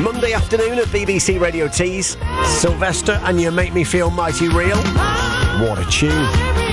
Monday afternoon at BBC Radio Tees. Sylvester and You Make Me Feel Mighty Real. What a tune.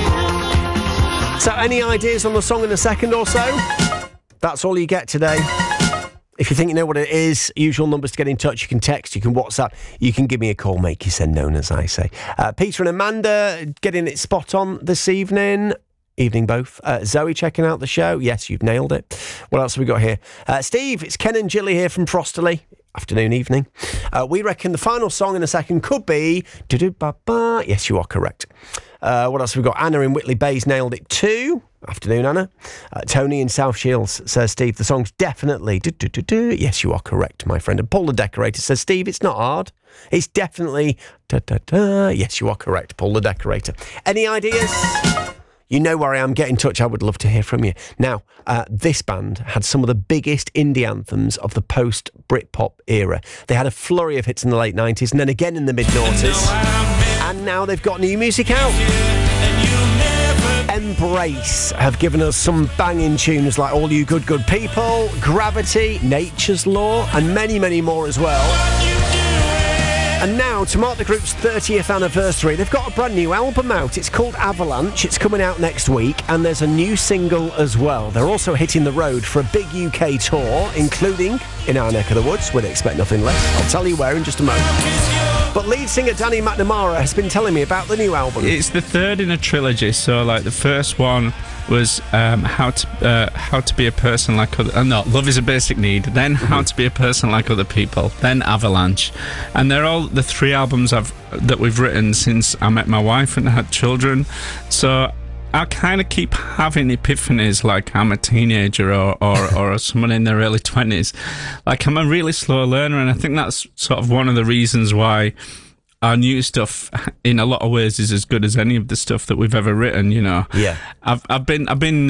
So any ideas on the song in a second or so? That's all you get today. If you think you know what it is, usual numbers to get in touch. You can text, you can WhatsApp, you can give me a call, make your send known, as I say. Peter and Amanda getting it spot on this evening. Evening both. Zoe checking out the show. Yes, you've nailed it. What else have we got here? Steve, it's Ken and Gilly here from Frosterley. Afternoon, evening. We reckon the final song in a second could be... Do-do-ba-ba. Yes, you are correct. What else have we got? Anna in Whitley Bay's nailed it too. Afternoon, Anna. Tony in South Shields says, Steve, the song's definitely... Do-do-do-do. Yes, you are correct, my friend. And Paul the Decorator says, Steve, it's not hard. It's definitely... Da-da-da. Yes, you are correct, Paul the Decorator. Any ideas? You know where I am. Get in touch. I would love to hear from you. Now, this band had some of the biggest indie anthems of the post-Britpop era. They had a flurry of hits in the late 90s and then again in the mid-noughties. And now they've got new music out. Embrace have given us some banging tunes like All You Good Good People, Gravity, Nature's Law, and many, many more as well. And now, to mark the group's 30th anniversary, they've got a brand new album out. It's called Avalanche. It's coming out next week, and there's a new single as well. They're also hitting the road for a big UK tour, including in our neck of the woods. We'd expect nothing less. I'll tell you where in just a moment. But lead singer Danny McNamara has been telling me about the new album. It's the third in a trilogy, so like the first one was how to be a person like other... Love is a Basic Need, then How to Be a Person Like Other People, then Avalanche. And they're all the three albums that we've written since I met my wife and had children. So I kind of keep having epiphanies like I'm a teenager or someone in their early 20s. Like I'm a really slow learner, and I think that's sort of one of the reasons why our new stuff in a lot of ways is as good as any of the stuff that we've ever written, you know. Yeah. I've been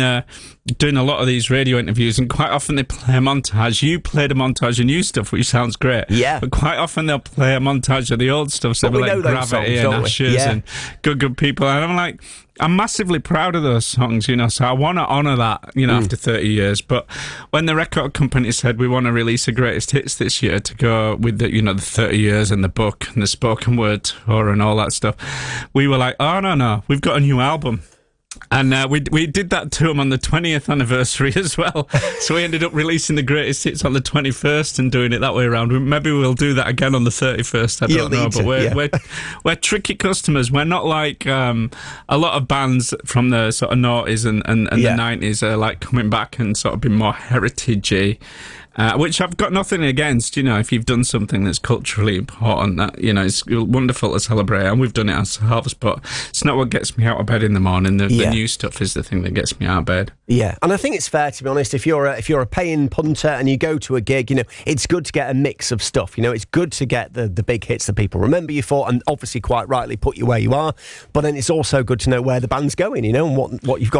doing a lot of these radio interviews, and quite often they play a montage. You played a montage of new stuff, which sounds great. Yeah. But quite often they'll play a montage of the old stuff, so like Gravity and Ashes and Good Good People, and I'm like, I'm massively proud of those songs, you know, so I want to honour that, you know, after 30 years. But when the record company said we want to release a greatest hits this year to go with the, you know, the 30 years and the book and the spoken word tour and all that stuff, we were like, oh, no, we've got a new album. And we did that to them on the 20th anniversary as well. So we ended up releasing the greatest hits on the 21st and doing it that way around. Maybe we'll do that again on the 31st. I don't know. But we're tricky customers. We're not like a lot of bands from the sort of noughties and the 90s are like coming back and sort of being more heritage-y. Which I've got nothing against, you know, if you've done something that's culturally important, that, you know, it's wonderful to celebrate, and we've done it ourselves, but it's not what gets me out of bed in the morning. The new stuff is the thing that gets me out of bed. Yeah, and I think it's fair, to be honest, if you're a paying punter and you go to a gig, you know, it's good to get a mix of stuff, you know, it's good to get the big hits that people remember you for, and obviously quite rightly put you where you are, but then it's also good to know where the band's going, you know, and what you've got